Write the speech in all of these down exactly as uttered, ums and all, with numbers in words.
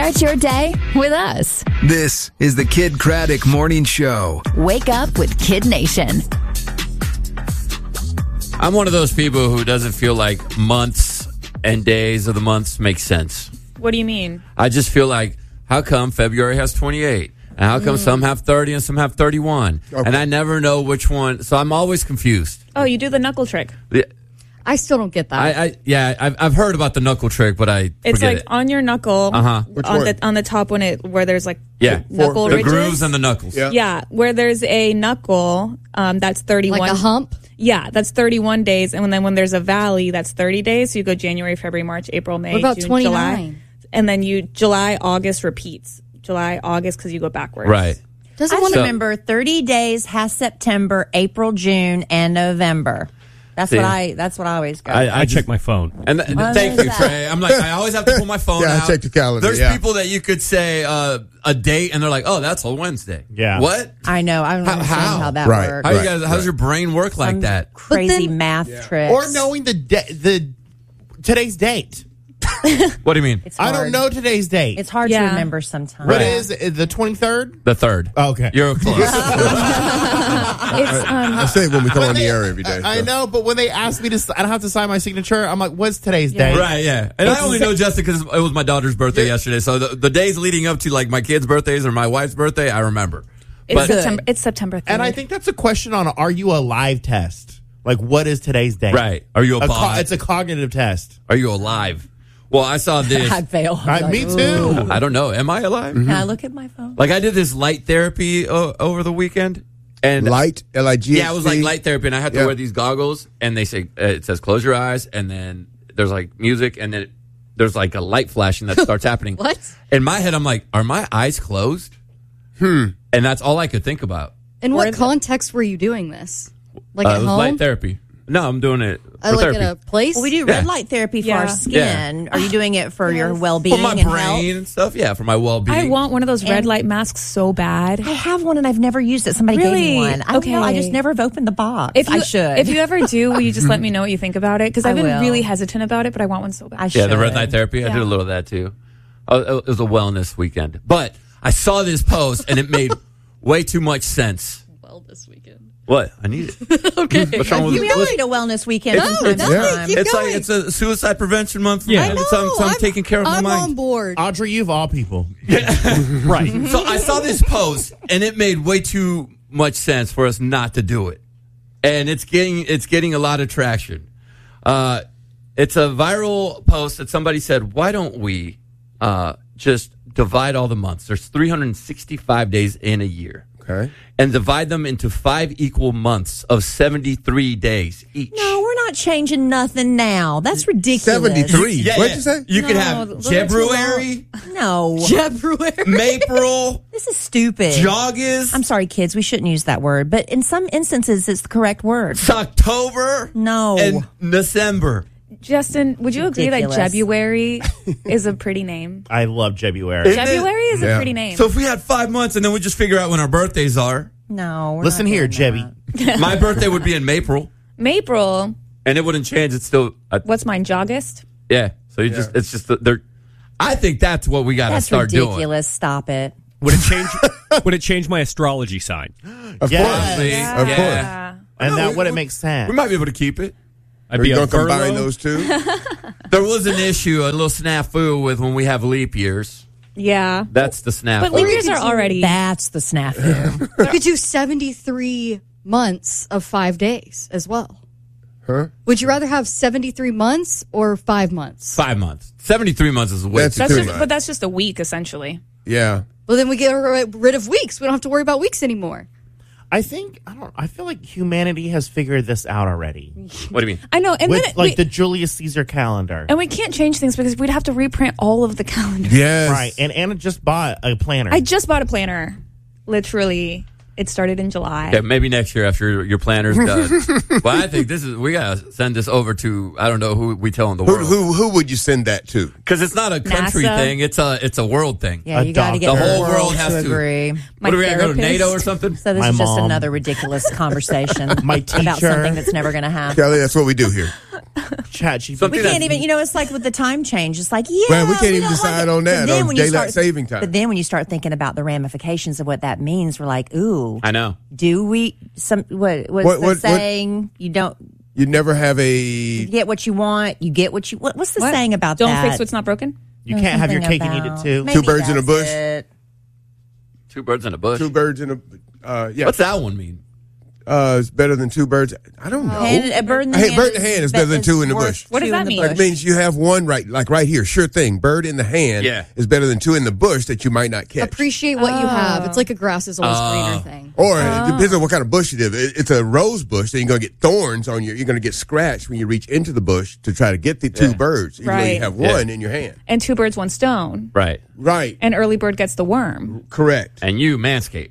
Start your day with us. This is the Kid Craddock Morning Show. Wake up with Kid Nation. I'm one of those people who doesn't feel like months and days of the months make sense. What do you mean? I just feel like, how come February has twenty-eight? And how come mm. some have thirty and some have thirty-one? Okay. And I never know which one. So I'm always confused. Oh, you do the knuckle trick. Yeah. I still don't get that. I, I yeah, I've, I've heard about the knuckle trick, but I it's forget like it. on your knuckle, uh-huh. on the on the top when it where there's like yeah, knuckle the ridges. grooves and the knuckles. Yeah, yeah where there's a knuckle, um, that's thirty-one. Like a hump. Yeah, that's thirty-one days, and then when there's a valley, that's thirty days. So you go January, February, March, April, May, what about June, twenty-nine? July, and then you July, August repeats. July, August because you go backwards. Right. Doesn't want to remember thirty days has September, April, June, and November. That's See, what I. That's what I always go. I, I check my phone. And th- thank you, that? Trey. I'm like, I always have to pull my phone yeah, out. I check the calendar. There's yeah. people that you could say uh, a date, and they're like, "Oh, that's a Wednesday." Yeah. What? I know. I don't how, understand how? how that right. works. How right. you guys? How's right. your brain work like Some that? Crazy then, math yeah. tricks. Or knowing the de- the today's date. What do you mean? It's I hard. don't know today's date. It's hard Yeah. to remember sometimes. What Right. is it, the twenty-third? The third. Oh, okay. You're close. It's, um, I say it when we come When on they- the air every day. I, I so. know, but when they ask me to, I don't have to sign my signature. I'm like, what's today's date? Right, yeah. And I only know Justin because it was my daughter's birthday yesterday. So the, the days leading up to like my kids' birthdays or my wife's birthday, I remember. it's But September. It's September third. And I think that's a question on Are you a live test? Like, what is today's date? right, are you a, A co- pod? it's a cognitive test. Are you alive? Well, I saw this. I fail. Right, Like, me ooh. too. I don't know. Am I alive? Can I look at my phone? Like I did this light therapy uh, over the weekend, and Light, L I G H T. yeah, it was like light therapy, and I had to Yeah. wear these goggles, and they say uh, it says close your eyes, and then there's like music, and then there's like a light flashing that starts happening. What? In my head, I'm like, are my eyes closed? Hmm. And that's all I could think about. In Where what the- context were you doing this? Like Uh, at it was home? light therapy. No, I'm doing it for Uh, like therapy. at a place? Well, we do Yeah. red light therapy for Yeah. our skin. Are you doing it for your well-being for my and brain health? and stuff. Yeah, for my well-being. I want one of those red And- light masks so bad. I have one and I've never used it. Somebody gave me Really? one. I don't know. I Okay. just never have opened the box. If you, I should. If you ever do, will you just let me know what you think about it? Because I've I been will. really hesitant about it, but I want one so bad. I should. Yeah, the red light therapy. I Yeah. did a little of that too. Oh, it was a wellness weekend. But I saw this post and it made way too much sense. Well, this weekend. What? I need it. Okay. What's wrong with You it? don't need a wellness weekend It's- from time it's- to yeah. time. Keep It's going. like it's a suicide prevention month. Yeah. I and know. So I'm, so I'm taking care of my I'm mind. on board. Audrey, you of all people. Right. So I saw this post and it made way too much sense for us not to do it. And it's getting it's getting a lot of traction. Uh, it's a viral post that somebody said, why don't we uh, just divide all the months? There's three hundred sixty-five days in a year. Okay. And divide them into five equal months of seventy-three days each. No, we're not changing nothing now. That's ridiculous. seventy-three. Yeah, What'd yeah. you say? You could No, have those are too February, No. February. April, This is stupid. August, I'm sorry, kids. We shouldn't use that word. But in some instances, it's the correct word. October, No. and December. Justin, would you agree Ridiculous. that February is a pretty name? I love February. February is Yeah. a pretty name. So if we had five months and then we just figure out when our birthdays are, No. we're Listen not here, doing Jebby. that. my birthday would be in April, April. and it wouldn't change. It's still, uh, What's mine? August. yeah. So you just, it's just, they're. I think that's what we got to That's start doing. ridiculous. Stop it. Would it change? Would it change my astrology sign? Of Yes. course. See? Of course. Yeah. And No, that we- wouldn't make sense. We might be able to keep it. I'd Are be you a going to combine Virgo. those two? There was an issue, a little snafu with when we have leap years. Yeah. That's the snafu. But leap years are already. That's the snafu. You could do seventy-three months of five days as well. Huh? Would you rather have seventy-three months or five months? Five months. seventy-three months is way That's too That's too just, much. but that's just a week essentially. Yeah. Well, then we get rid of weeks. We don't have to worry about weeks anymore. I think I don't. I feel like humanity has figured this out already. What do you mean? I know, and With then it, like we, the Julius Caesar calendar, and we can't change things because we'd have to reprint all of the calendars. Yes. right? And Anna just bought a planner. I just bought a planner. Literally, it started in July. Okay, maybe next year after your planner's done. Well, I think this is, we got to send this over to, I don't know who we tell in the Who, world. who who would you send that to? Because it's not a country NASA. thing, it's a it's a world thing. Yeah, you got to get The the, whole world, world has to to- agree. My What do we got to go to therapist. NATO or something? So this My is just mom. another ridiculous conversation My about teacher. something that's never going to happen. Kelly, that's what we do here. Chat G P T. Something We that's- can't even, you know, it's like with the time change. It's like, yeah. Man, we can't even don't decide like it. on that, But then on when you daylight start- saving time. But then when you start thinking about the ramifications of what that means, we're like, ooh, I know. do we, some, what, what's What- the what- what- saying? You don't You never have a. you get what you want, you get what you, what, what's the What? saying about Don't that? fix what's not broken. You can't have your Something cake and eat it about- too. Maybe Two birds in a that's bush. it. Two birds in a bush. Two birds in a. Uh, yeah. What's that one mean? Uh, it's better than two birds. I don't know. Hand, a bird in the Hey, hand. bird in the hand is better than two in the worth bush. What does two that in the mean? bush. That means you have one right, like right here. Sure thing. Bird in the hand Yeah. is better than two in the bush that you might not catch. Appreciate what you have. It's like a grass is always Oh. greener thing. Or it depends on what kind of bush it is. It- It's a rose bush, then you're going to get thorns on your. You're going to get scratched when you reach into the bush to try to get the two Yeah. birds. Even though Right. you have Yeah. one in your hand. And two birds, one stone. Right. Right. And early bird gets the worm. Correct. And you, Manscaped.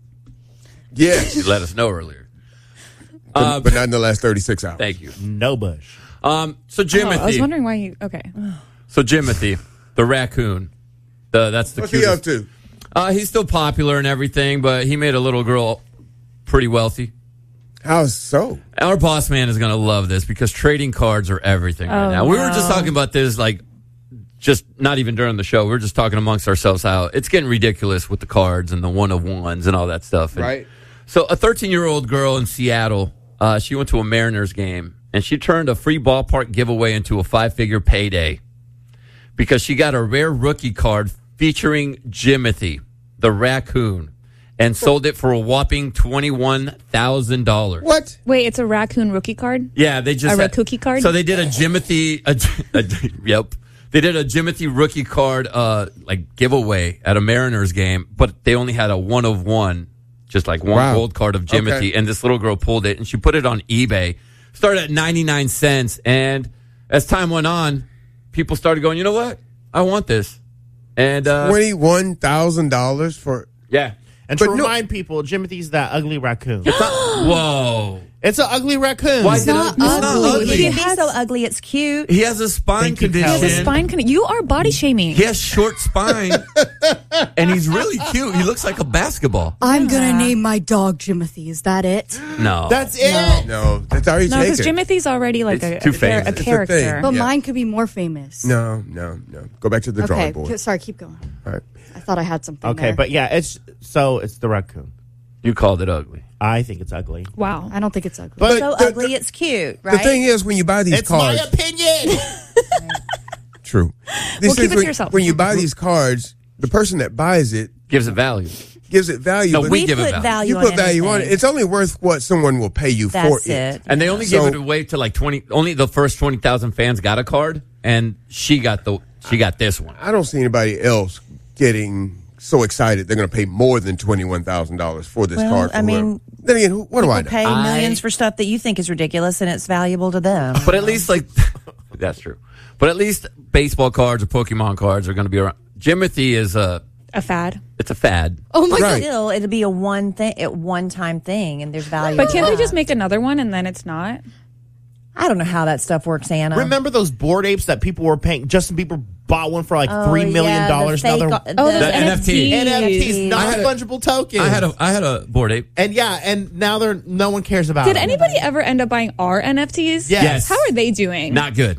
Yes. You let us know earlier. but, Uh, but not in the last thirty-six hours. Thank you. No bush. Um, so Oh, Jimothy. I was wondering why you. Okay. So Jimothy, the raccoon. The, that's the What's he cutest. up to? Uh, he's still popular and everything, but he made a little girl pretty wealthy. How so? Our boss man is going to love this because trading cards are everything right Oh, now. We were just no. talking about this, like, just not even during the show. We were just talking amongst ourselves how it's getting ridiculous with the cards and the one of ones and all that stuff. And Right. So a thirteen-year-old girl in Seattle, uh, she went to a Mariners game, and she turned a free ballpark giveaway into a five-figure payday because she got a rare rookie card featuring Jimothy, the raccoon, and sold it for a whopping twenty-one thousand dollars. What? Wait, it's a raccoon rookie card? Yeah, they just A had- Rakuki card? So they did a Jimothy. A, a, yep, they did a Jimothy rookie card uh, like giveaway at a Mariners game, but they only had a one of one, just like one Wow. gold card of Jimothy, Okay. and this little girl pulled it and she put it on eBay. Started at ninety nine cents, and as time went on, people started going, you know what, I want this, and uh, Twenty-one thousand dollars for. yeah, And to But no- remind people, Jimothy's that ugly raccoon. whoa. It's an ugly raccoon. Why is it not ugly? It's not ugly. ugly. It can be has- so ugly, it's cute. He has a spine Thank you, condition. Kelly. He has a spine. Con- you are body shaming. He has short spine, and he's really cute. He looks like a basketball. I'm gonna name my dog Jimothy. Is that it? No, That's it. No, that's already No, because taken. Jimothy's already like It's a, too a, char- famous. a It's a character. thing. But Yeah. mine could be more famous. No, no, no. Go back to the Okay. drawing board. k- Sorry, keep going. All right. I thought I had something. Okay, there. but yeah, it's so it's the raccoon. you called it ugly. I think it's ugly. Wow. I don't think it's ugly. But So the- ugly, the- it's cute, The right? thing is, when you buy these It's cards, my opinion. true. Well, This keep is it to when, yourself. when you buy these cards, the person that buys it Gives it value. gives it value. No, but we we give it put value. value you on put value on it. anything. It's only worth what someone will pay you That's for it. And they only So- gave it away to like twenty. Only the first twenty thousand fans got a card, and she got the she got this one. I don't see anybody else getting so excited they're going to pay more than twenty-one thousand dollars for this Well, card. For I mean, whoever. Then again, who- what do I People know? pay I- millions for stuff that you think is ridiculous and it's valuable to them. But at least like that's true. But at least baseball cards or Pokemon cards are going to be around. Jimothy is a A fad. it's a fad. oh my Right. Still, it'll be a one thing, a one time thing, and there's value. But to can't they that. just make another one and then it's not? I don't know how that stuff works, Anna. Remember those board apes that people were paying? Justin Bieber bought one for like Oh, three million yeah, the dollars. fake- Now they're the- Oh, those The N F T. N F Ts. N F Ts, I had a- non-fungible tokens. I had a I had a board ape. and yeah, and now they're no one cares about. Did them. anybody ever end up buying our N F Ts? Yes. Yes. How are they doing? Not good.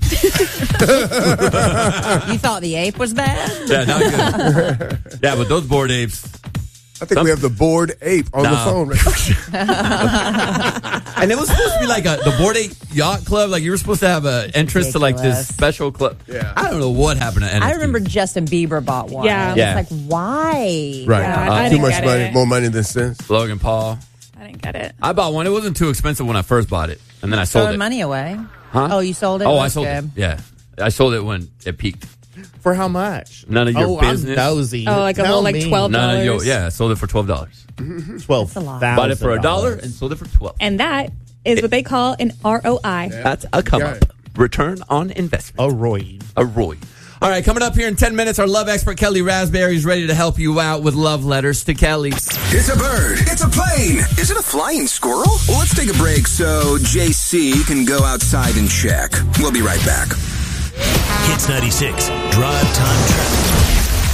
You thought the ape was bad? Yeah, not good. Yeah, but those board apes. I think we have the bored ape on the Nah. phone. Right? And it was supposed to be like a the board ape yacht club. Like you were supposed to have an entrance to like this Ridiculous. special club. Yeah. I don't know what happened to N F Ts. I remember Justin Bieber bought one. Yeah. Yeah. It's like, why? Right. Yeah, I Uh, Too didn't much get money, it. more money than sense. Logan Paul. I didn't get it. I bought one. It wasn't too expensive when I first bought it, and then I sold Throwing it. money away. Huh? Oh, you sold it? Oh, I That's sold good. it. Yeah, I sold it when it peaked. For how much? None of your oh, business. I'm nosy. Oh, like a Tell little, like, me. twelve None of your. dollars. Yeah, I sold it for twelve dollars. Twelve That's a lot. thousand Bought it for a dollar dollars. and sold it for twelve. And that is what they call an R O I. That's a come Got up. it. Return on investment. A Roy. A Roy. All right, coming up here in ten minutes, our love expert Kelly Raspberry is ready to help you out with love letters to Kelly. It's a bird. It's a plane. Is it a flying squirrel? Well, let's take a break so J C can go outside and check. We'll be right back. Hits ninety-six. Drive time traffic.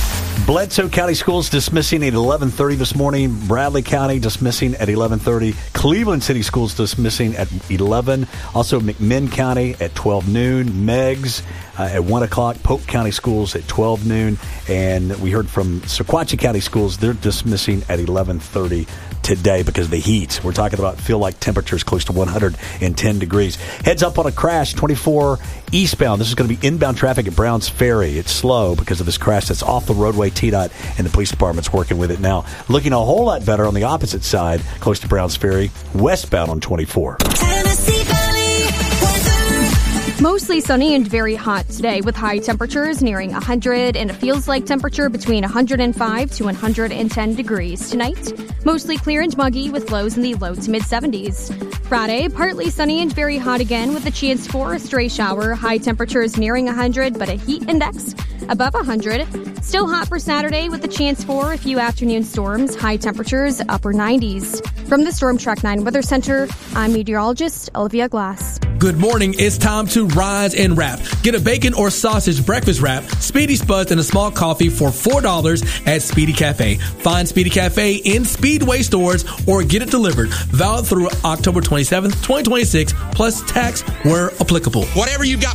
Bledsoe County Schools dismissing at eleven thirty this morning. Bradley County dismissing at eleven thirty. Cleveland City Schools dismissing at eleven. Also McMinn County at twelve noon. Meigs uh, at one o'clock. Polk County Schools at twelve noon. And we heard from Sequatchie County Schools. They're dismissing at eleven thirty today because of the heat. We're talking about feel like temperatures close to one hundred ten degrees. Heads up on a crash, twenty-four eastbound. This is going to be inbound traffic at Browns Ferry. It's slow because of this crash that's off the roadway. T DOT and the police department's working with it now. Looking a whole lot better on the opposite side, close to Browns Ferry, westbound on twenty-four. Tennessee Valley weather. Mostly sunny and very hot today with high temperatures nearing one hundred and it feels like temperature between one hundred five to one hundred ten degrees tonight. Mostly clear and muggy with lows in the low to mid seventies. Friday, partly sunny and very hot again with a chance for a stray shower. High temperatures nearing one hundred, but a heat index above one hundred. Still hot for Saturday with a chance for a few afternoon storms. High temperatures upper nineties. From the Storm Track nine Weather Center, I'm meteorologist Olivia Glass. Good morning. It's time to rise and wrap. Get a bacon or sausage breakfast wrap, Speedy Spuds, and a small coffee for four dollars at Speedy Cafe. Find Speedy Cafe in Speedway stores or get it delivered. Valid through October twenty-seventh, twenty twenty-six, plus tax where applicable. Whatever you've got